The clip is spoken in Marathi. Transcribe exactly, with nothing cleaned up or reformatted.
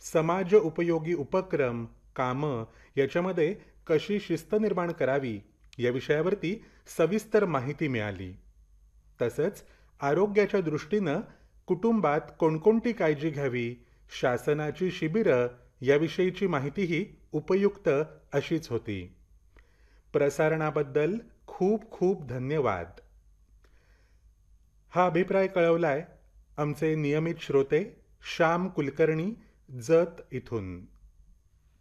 समाज उपयोगी उपक्रम, कामं याच्यामध्ये कशी शिस्त निर्माण करावी या विषयावरती सविस्तर माहिती मिळाली. तसंच आरोग्याच्या दृष्टीनं कुटुंबात कोणकोणती काळजी घ्यावी, शासनाची शिबिरं याविषयीची माहितीही उपयुक्त अशीच होती. प्रसारणाबद्दल खूप खूप धन्यवाद. हा अभिप्राय कळवलाय आमचे नियमित श्रोते श्याम कुलकर्णी, जत इथून.